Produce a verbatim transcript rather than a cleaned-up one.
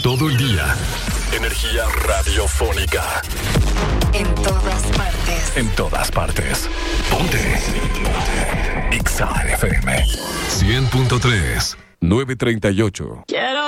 todo el día. Energía radiofónica. En todas partes. En todas partes. Ponte. Ponte. X A F M. cien punto tres. nueve treinta y ocho. Quiero